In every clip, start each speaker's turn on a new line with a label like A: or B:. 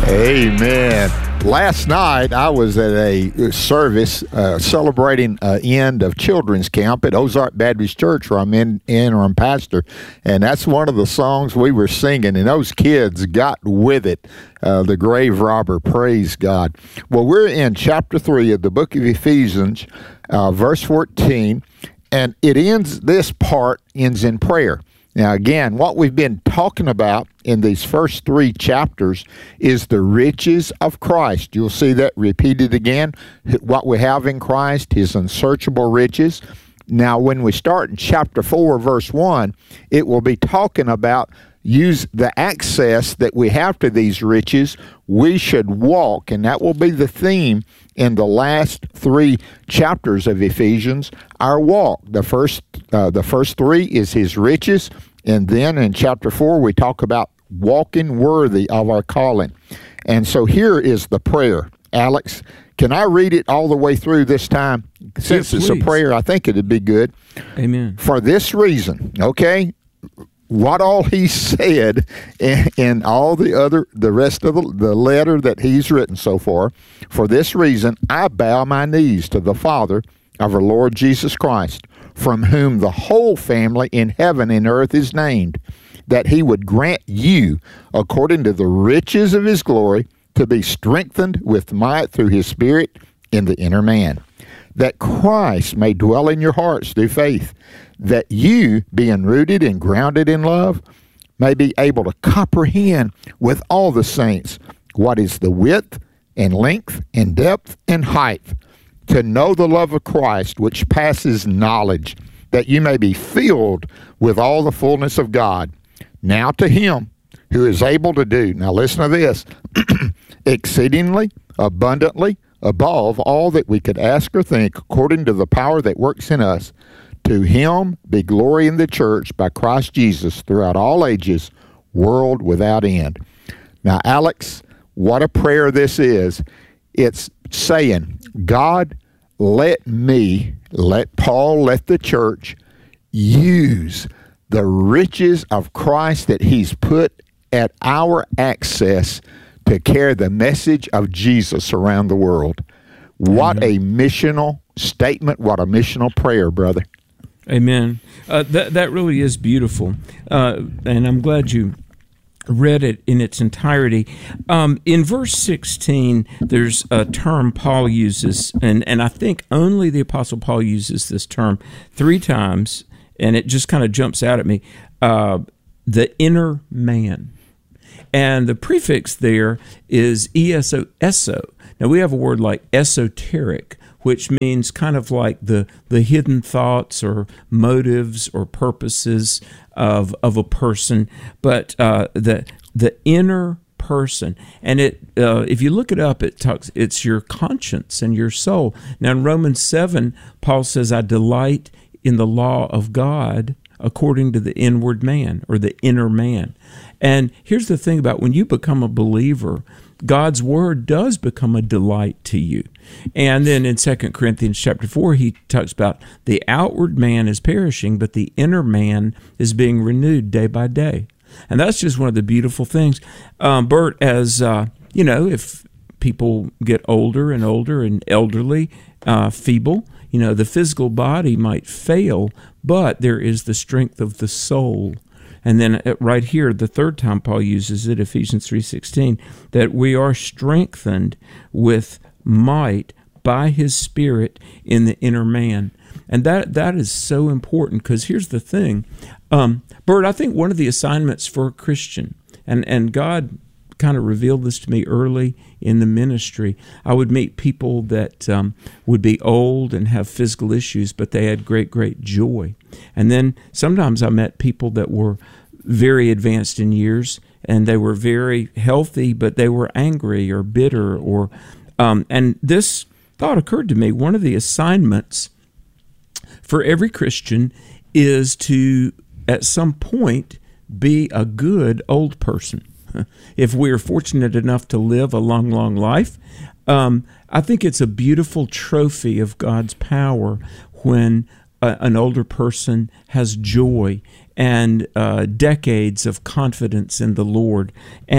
A: Amen. Last night, I was at a service celebrating end of children's camp at Ozark Baptist Church, where I'm interim pastor, and that's one of the songs we were singing, and those kids got with it. The grave robber, praise God. Well, we're in chapter 3 of the book of Ephesians, verse 14, and this part ends in prayer. Now, again, what we've been talking about in these first 3 chapters is the riches of Christ. You'll see that repeated again, what we have in Christ, his unsearchable riches. Now, when we start in chapter 4, verse 1, it will be talking about use the access that we have to these riches. We should walk, and that will be the theme in the last 3 chapters of Ephesians, our walk. The first 3 is his riches, and then in chapter 4 we talk about walking worthy of our calling. And so here is the prayer. Alex, can I read it all the way through this time? Since it's a prayer, I think it'd be good.
B: Amen.
A: For this reason, okay, what all he said and all the rest of the letter that he's written so far, for this reason I bow my knees to the Father of our Lord Jesus Christ, from whom the whole family in heaven and earth is named, that he would grant you, according to the riches of his glory, to be strengthened with might through his Spirit in the inner man, that Christ may dwell in your hearts through faith, that you, being rooted and grounded in love, may be able to comprehend with all the saints what is the width and length and depth and height, to know the love of Christ which passes knowledge, that you may be filled with all the fullness of God. Now to him who is able to do, now listen to this, exceedingly abundantly above all that we could ask or think, according to the power that works in us. To him be glory in the church by Christ Jesus throughout all ages, world without end. Now, Alex, what a prayer this is. It's saying, God, let Paul, let the church use the riches of Christ that he's put at our access to carry the message of Jesus around the world. What a missional statement, what a missional prayer, brother.
B: Amen. That really is beautiful, and I'm glad you read it in its entirety. In verse 16, there's a term Paul uses, and I think only the Apostle Paul uses this term 3 times, and it just kind of jumps out at me, the inner man. And the prefix there is eso. Now, we have a word like esoteric, which means kind of like the hidden thoughts or motives or purposes of a person, but the inner person. And it if you look it up, it's your conscience and your soul. Now in Romans 7, Paul says, I delight in the law of God according to the inward man, or the inner man. And here's the thing about when you become a believer, God's word does become a delight to you. And then in 2 Corinthians chapter 4, he talks about the outward man is perishing, but the inner man is being renewed day by day. And that's just one of the beautiful things. Bert, as you know, if people get older and older and elderly, feeble, the physical body might fail, but there is the strength of the soul. And then right here, the third time Paul uses it, Ephesians 3:16, that we are strengthened with might by his Spirit in the inner man. And that is so important, because here's the thing. Bert, I think one of the assignments for a Christian, and God kind of revealed this to me early in the ministry, I would meet people that would be old and have physical issues, but they had great, great joy. And then sometimes I met people that were very advanced in years, and they were very healthy, but they were angry or bitter, or and this thought occurred to me. One of the assignments for every Christian is to, at some point, be a good old person. If we are fortunate enough to live a long, long life, I think it's a beautiful trophy of God's power when an older person has joy and decades of confidence in the Lord. And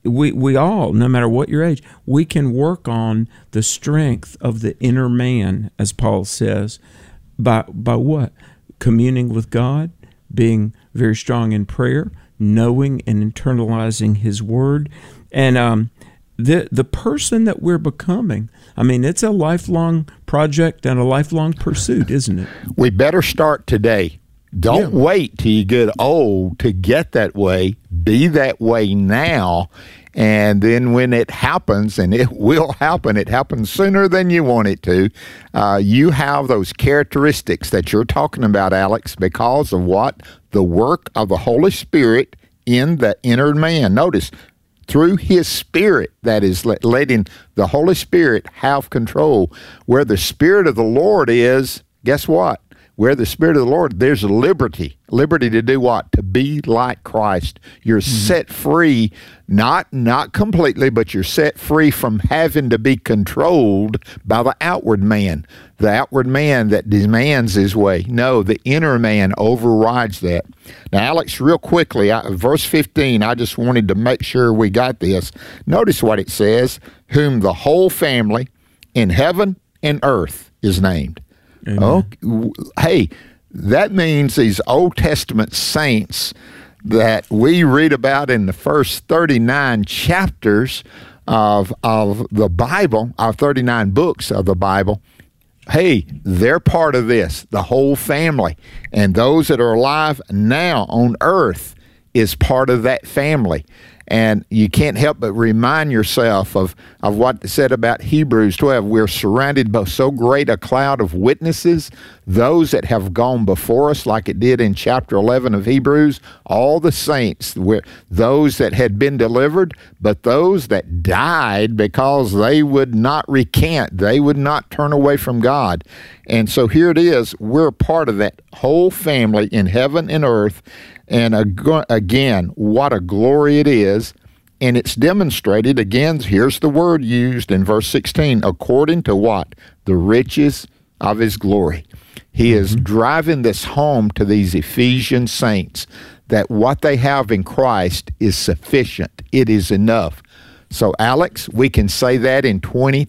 B: we all, no matter what your age, we can work on the strength of the inner man, as Paul says, by what? Communing with God, being very strong in prayer, knowing and internalizing His Word, and the person that we're becoming. I mean, it's a lifelong project and a lifelong pursuit, isn't it?
A: We better start today. Don't wait till you get old to get that way. Be that way now. And then when it happens, and it will happen, it happens sooner than you want it to, you have those characteristics that you're talking about, Alex, because of what? The work of the Holy Spirit in the inner man. Notice, through His Spirit, that is letting the Holy Spirit have control. Where the Spirit of the Lord is, guess what? Where the Spirit of the Lord, there's liberty. Liberty to do what? To be like Christ. You're set free, not completely, but you're set free from having to be controlled by the outward man. The outward man that demands his way. No, the inner man overrides that. Now, Alex, real quickly, verse 15, I just wanted to make sure we got this. Notice what it says, whom the whole family in heaven and earth is named. Oh, hey, that means these Old Testament saints that we read about in the first 39 chapters of the Bible, our 39 books of the Bible, hey, they're part of this, the whole family. And those that are alive now on earth is part of that family. And you can't help but remind yourself of what it said about Hebrews 12. We're surrounded by so great a cloud of witnesses, those that have gone before us, like it did in chapter 11 of Hebrews, all the saints, those that had been delivered, but those that died because they would not recant, they would not turn away from God. And so here it is, we're part of that whole family in heaven and earth. And again, what a glory it is. And it's demonstrated, again, here's the word used in verse 16, according to what? The riches of His glory. He is driving this home to these Ephesian saints, that what they have in Christ is sufficient. It is enough. So, Alex, we can say that in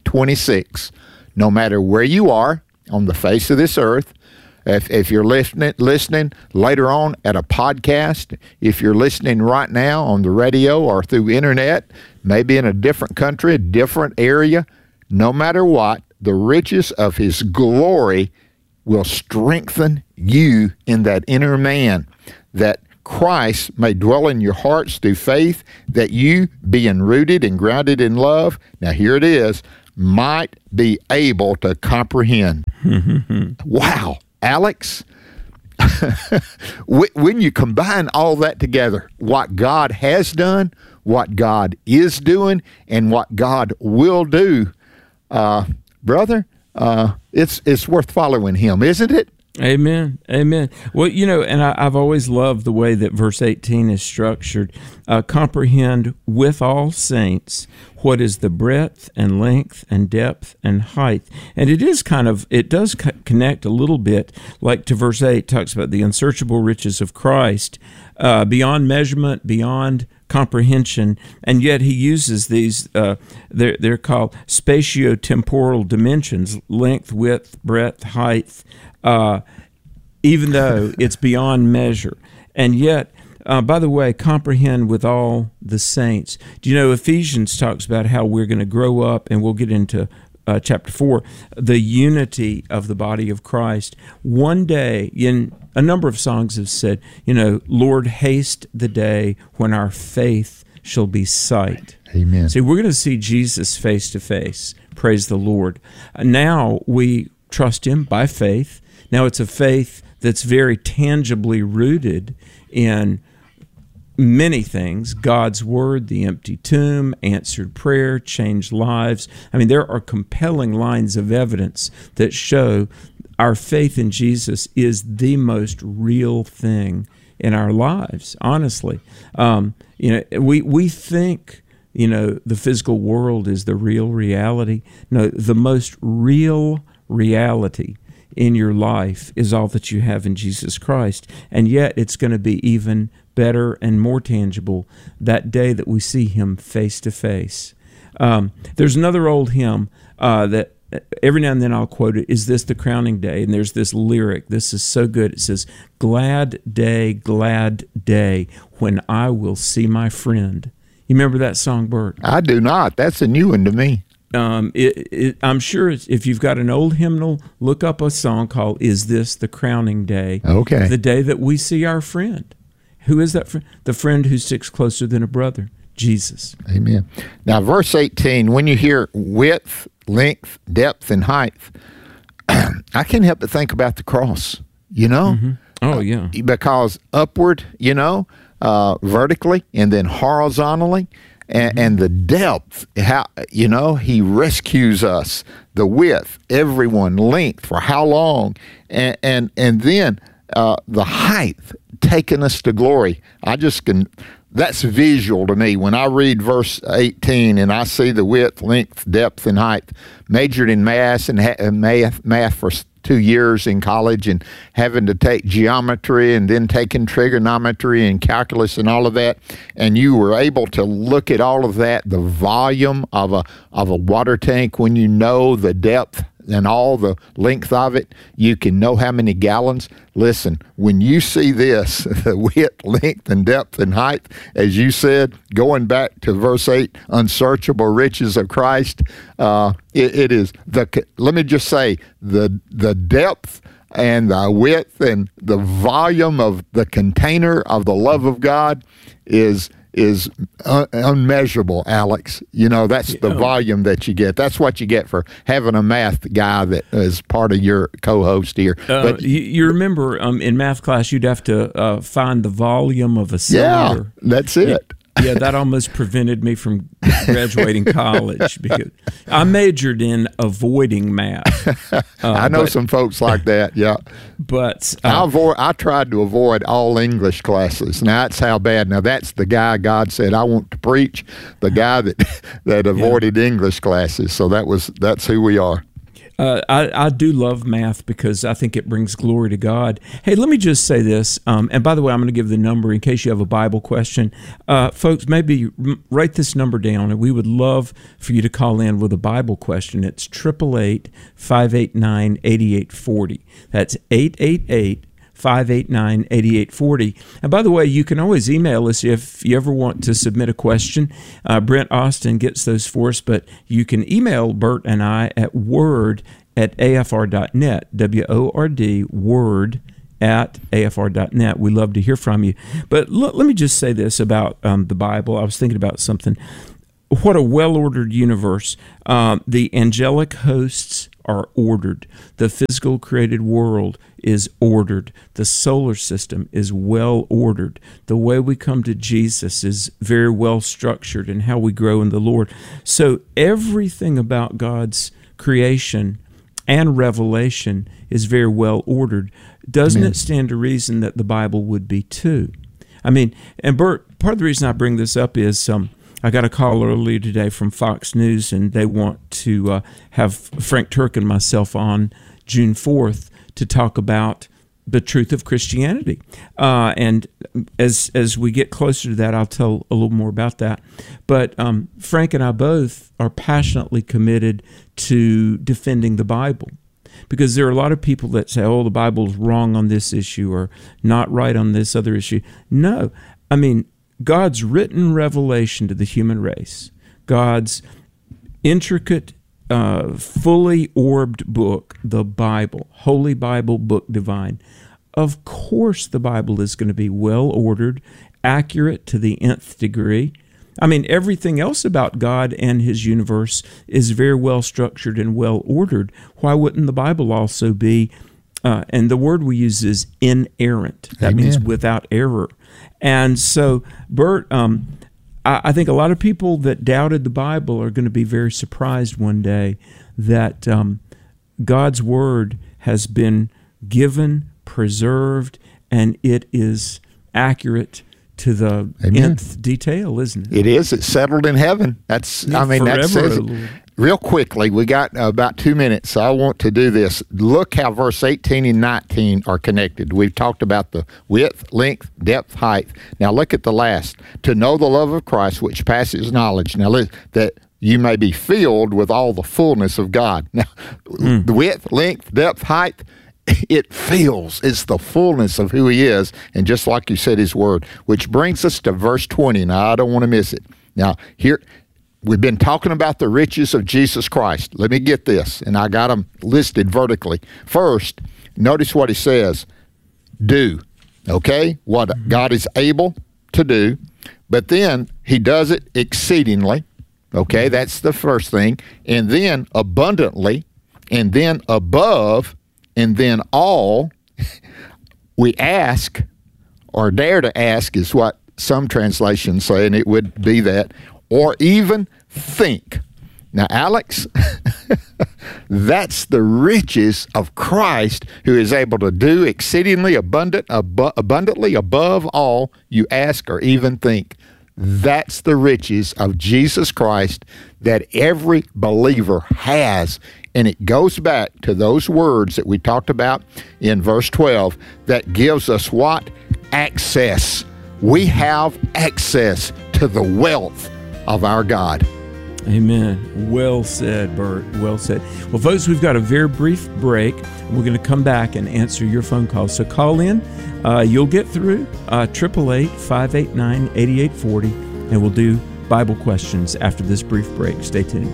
A: 2026, no matter where you are on the face of this earth. If you're listening later on at a podcast, if you're listening right now on the radio or through internet, maybe in a different country, a different area, no matter what, the riches of His glory will strengthen you in that inner man, that Christ may dwell in your hearts through faith, that you, being rooted and grounded in love, now here it is, might be able to comprehend. Wow. Alex, when you combine all that together, what God has done, what God is doing, and what God will do, brother, it's worth following Him, isn't it?
B: Amen. Amen. Well, and I've always loved the way that verse 18 is structured. Comprehend with all saints what is the breadth and length and depth and height. And it does connect a little bit, like to verse 8, talks about the unsearchable riches of Christ, beyond measurement, beyond comprehension, and yet he uses these, they're called spatio-temporal dimensions, length, width, breadth, height, even though it's beyond measure. And yet, by the way, comprehend with all the saints. Do you know Ephesians talks about how we're going to grow up, and we'll get into chapter 4, the unity of the body of Christ. One day, in a number of songs have said, Lord, haste the day when our faith shall be sight.
A: Amen.
B: See, we're going to see Jesus face to face. Praise the Lord. Now we trust Him by faith. Now it's a faith that's very tangibly rooted in many things: God's Word, the empty tomb, answered prayer, changed lives. I mean, there are compelling lines of evidence that show our faith in Jesus is the most real thing in our lives, honestly. We think, the physical world is the real reality. No, the most real reality in your life is all that you have in Jesus Christ, and yet it's going to be even better and more tangible that day that we see him face to face. There's another old hymn that every now and then I'll quote it. Is this the crowning day? And there's this lyric. This is so good. It says, glad day, when I will see my friend. You remember that song, Bert?
A: I do not. That's a new one to me.
B: I'm sure if you've got an old hymnal, look up a song called Is This the Crowning Day?
A: Okay.
B: The day that we see our friend. Who is that friend? The friend who sticks closer than a brother, Jesus.
A: Amen. Now, verse 18, when you hear width, length, depth, and height, I can't help but think about the cross, you know?
B: Mm-hmm. Oh, yeah.
A: Because upward, you know, vertically, and then horizontally, and the depth, how, you know, he rescues us, the width, everyone, length, for how long, and then the height, taking us to glory. I just can, that's visual to me. When I read verse 18 and I see the width, length, depth, and height, majored in math and math for 2 years in college, and having to take geometry and then taking trigonometry and calculus and all of that, and you were able to look at all of that, the volume of a water tank, when you know the depth and all the length of it, you can know how many gallons. Listen, when you see this, the width, length, and depth and height, as you said, going back to verse 8, unsearchable riches of Christ, it is, let me just say, the depth and the width and the volume of the container of the love of God is unmeasurable, Alex. You know, that's the volume that you get. That's what you get for having a math guy that is part of your co-host here.
B: But you remember in math class, you'd have to find the volume of a cylinder.
A: Yeah, that's it.
B: Yeah, that almost prevented me from graduating college because I majored in avoiding math.
A: I know some folks like that, yeah.
B: But
A: I tried to avoid all English classes. Now, that's how bad. Now, that's the guy God said, I want to preach, the guy that avoided English classes. So that's who we are.
B: I do love math because I think it brings glory to God. Hey, let me just say this, and by the way, I'm going to give the number in case you have a Bible question. Folks, maybe write this number down, and we would love for you to call in with a Bible question. It's 888-589-8840. That's 888-589-8840. And by the way, you can always email us if you ever want to submit a question. Brent Austin gets those for us, but you can email Bert and I at word@afr.net, W-O-R-D, word@afr.net. We love to hear from you. But let me just say this about the Bible. I was thinking about something. What a well-ordered universe. The angelic hosts are ordered. The physical created world is ordered. The solar system is well ordered. The way we come to Jesus is very well structured in how we grow in the Lord. So everything about God's creation and revelation is very well ordered. Doesn't it stand to reason that the Bible would be too? I mean, and Bert, part of the reason I bring this up is I got a call earlier today from Fox News, and they want to have Frank Turk and myself on June 4th to talk about the truth of Christianity. And as we get closer to that, I'll tell a little more about that. But Frank and I both are passionately committed to defending the Bible, because there are a lot of people that say, oh, the Bible's wrong on this issue or not right on this other issue. No, I mean, God's written revelation to the human race, God's intricate, fully orbed book, the Bible, Holy Bible, Book Divine. Of course the Bible is going to be well-ordered, accurate to the nth degree. I mean, everything else about God and His universe is very well-structured and well-ordered. Why wouldn't the Bible also be, and the word we use is inerrant. That means without error. And so, Bert, I think a lot of people that doubted the Bible are going to be very surprised one day that God's Word has been given, preserved, and it is accurate to the nth detail, isn't it?
A: It is. It's settled in heaven. That's, I mean,
B: forever,
A: that says it. real quickly, we got about 2 minutes, so I want to do this. Look how verse 18 and 19 are connected. We've talked about the width, length, depth, height. Now look at the last. To know the love of Christ, which passes knowledge. Now, that you may be filled with all the fullness of God. Now, the width, length, depth, height, it fills. It's the fullness of who he is, and just like you said, his word. Which brings us to verse 20. Now, I don't want to miss it. Now, here, we've been talking about the riches of Jesus Christ. Let me get this, and I got them listed vertically. First, notice what he says. Do. Okay? What God is able to do. But then, he does it exceedingly. Okay, that's the first thing. And then abundantly, and then above, and then all. We ask, or dare to ask is what some translations say, and it would be that, or even think. Now, Alex, that's the riches of Christ, who is able to do exceedingly abundantly above all you ask or even think. That's the riches of Jesus Christ that every believer has. And it goes back to those words that we talked about in verse 12 that gives us what? Access. We have access to the wealth of our God.
B: Amen. Well said, Bert. Well said. Well, folks, we've got a very brief break. We're going to come back and answer your phone calls. So call in. You'll get through 888-589-8840, and we'll do Bible questions after this brief break. Stay tuned.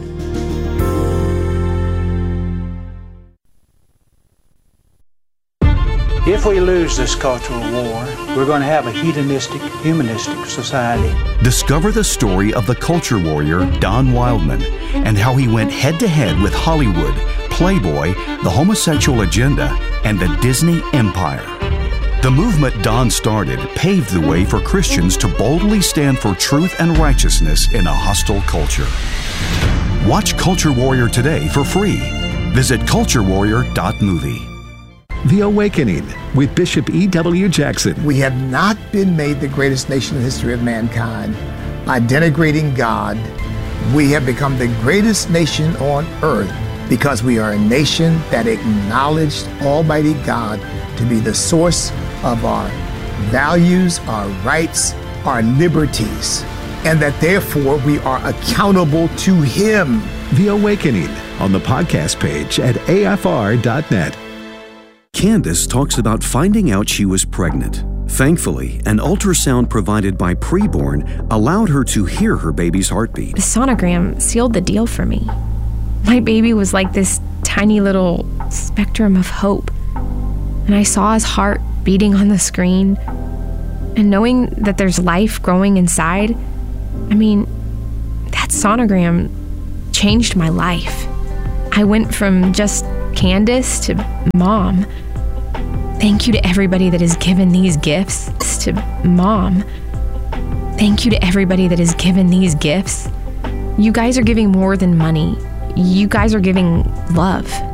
C: If we lose this cultural war, we're going to have a hedonistic, humanistic society.
D: Discover the story of the culture warrior Don Wildman and how he went head-to-head with Hollywood, Playboy, the homosexual agenda, and the Disney Empire. The movement Don started paved the way for Christians to boldly stand for truth and righteousness in a hostile culture. Watch Culture Warrior today for free. Visit culturewarrior.movie.
E: The Awakening with Bishop E.W. Jackson.
F: We have not been made the greatest nation in the history of mankind by denigrating God. We have become the greatest nation on earth because we are a nation that acknowledged Almighty God to be the source of our values, our rights, our liberties, and that therefore we are accountable to Him.
E: The Awakening on the podcast page at afr.net.
D: Candace talks about finding out she was pregnant. Thankfully, an ultrasound provided by Preborn allowed her to hear her baby's heartbeat.
G: The sonogram sealed the deal for me. My baby was like this tiny little spectrum of hope. And I saw his heart beating on the screen. And knowing that there's life growing inside, that sonogram changed my life. I went from just Candace to Mom. Thank you to everybody that has given these gifts to Mom. Thank you to everybody that has given these gifts. You guys are giving more than money. You guys are giving love.